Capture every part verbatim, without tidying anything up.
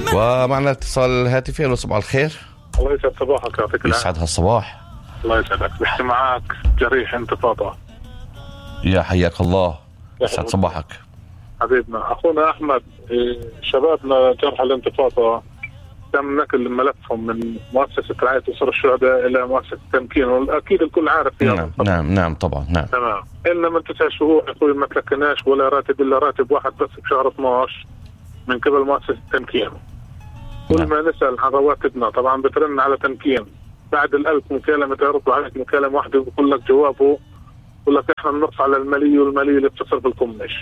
ومعنا اتصال هاتفي. الو صباح الخير. الله يسعد صباحك. يعطيك العافية. يسعد هالصباح. الله يسعدك. بحكي معك جريح انتفاضة. يا حياك الله. يسعد صباحك حبيبنا اخونا احمد. شبابنا جرح الانتفاضة تم نقل ملفهم من مؤسسة رعاية أسر الشهداء إلى مؤسسة التمكين، والأكيد الكل عارف فيها. نعم نعم نعم طبعا نعم تمام. إلنا من تسع شهور يا أخوي ما تلقيناش ولا راتب إلا راتب واحد بس بشهر اثناشر من قبل مؤسسة التمكين. كل ما نسأل عن رواتبنا طبعا بترن على تمكين، بعد الألف مكالمة يردوا عليك مكالمة واحدة ويقول لك جوابه يقول لك إحنا بنرفع على المالية والمالية اللي بتصل بالكمش.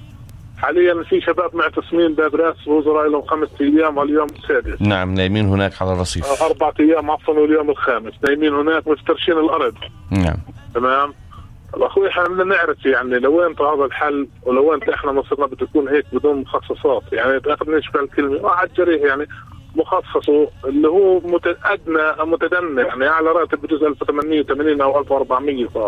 حاليا في شباب معتصمين باب راس وزراء لهم خمس ايام واليوم السادس. نعم نايمين هناك على الرصيف. اربع ايام عفوا واليوم الخامس نايمين هناك مفترشين الارض. نعم تمام. اخوي احنا بدنا نعرف يعني لو انت هذا الحل ولو انت احنا مصرنا بده يكون هيك بدون مخصصات، يعني تاخذنيش بالكلمه واحد جريح يعني مخصصه اللي هو ادنى متدنى يعني اعلى راتب بجوز ألف وثمانمية وثمانين او ألف وأربعمية صار.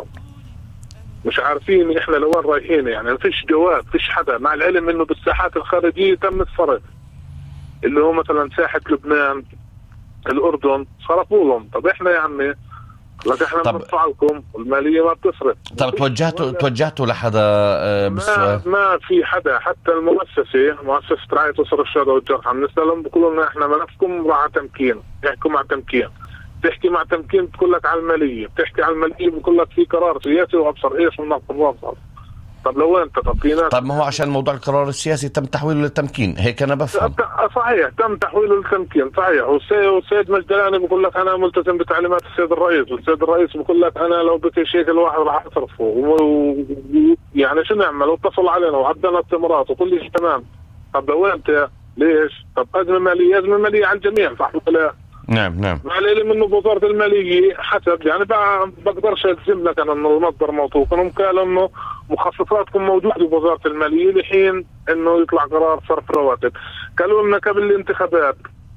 مش عارفين احنا لوين رايحين، يعني ما فيش جواب فيش حدا، مع العلم انه بالساحات الخارجيه تم الصرف اللي هو مثلا ساحه لبنان الاردن صرفوا لهم. طب احنا يا عمي لك احنا بندفع لكم والماليه ما بتصرف. طب توجهتوا توجهتوا لحدا آه ما, ما في حدا، حتى المؤسسه مؤسسه رعايه اسر الشهداء والجرحى بنسالهم بيقولوا لنا احنا ملفكم راح تمكين، يحكوا مع تمكين. بتحكي مع تمكين بتقول لك على الماليه، بتحكي على الماليه بتقول لك في قرار سياسي وابصر ايش من الوظف. طب لو انت طب في ناس. طب ما هو عشان موضوع القرار السياسي تم تحويله للتمكين، هيك انا بفهم. صحيح تم تحويله للتمكين صحيح. والسيد مجدلاني بقول لك انا ملتزم بتعليمات السيد الرئيس، والسيد الرئيس بقول لك انا لو بدي شيء الواحد راح اصرفه و... يعني شو نعمل؟ واتصل علينا وعدنا استمارات وكل شيء تمام. طب لو انت ليش؟ طب ازمه ماليه، ازمه ماليه على الجميع صح ولا؟ نعم نعم. مع العلم انه بوزاره الماليه حسب يعني بقدرش اجزم لك انا انه المصدر موثوق، انهم قالوا انه مخصصاتكم موجوده بوزاره الماليه لحين انه يطلع قرار صرف رواتب. قالوا لنا قبل الانتخابات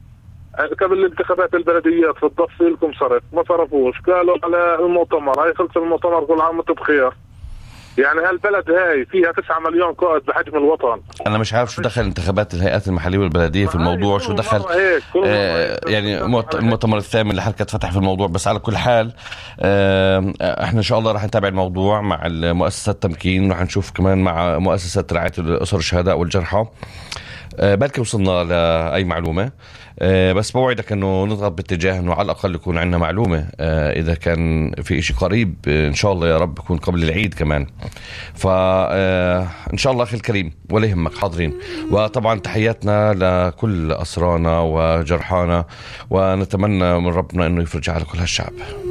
قبل الانتخابات البلديات في الضف لكم صرف، ما صرفوش. قالوا على المؤتمر هاي خلص المؤتمر كل عام وانتم بخير. يعني هالبلد هاي فيها تسعة مليون قائد بحجم الوطن. أنا مش عارف شو دخل انتخابات الهيئات المحلية والبلدية في الموضوع، شو دخل آه يعني المؤتمر الثامن اللي حركة فتح في الموضوع. بس على كل حال آه احنا إن شاء الله راح نتابع الموضوع مع المؤسسة التمكين، راح نشوف كمان مع مؤسسة رعاية أسر الشهداء والجرحى آه بلكي وصلنا لأي معلومة. آه بس بوعدك أنه نضغط باتجاه أنه على الأقل يكون عندنا معلومة آه إذا كان في إشي قريب آه إن شاء الله يا رب يكون قبل العيد كمان. فإن شاء الله أخي الكريم ولا يهمك حاضرين. وطبعا تحياتنا لكل أسرانا وجرحانا، ونتمنى من ربنا أنه يفرج على كل هالشعب.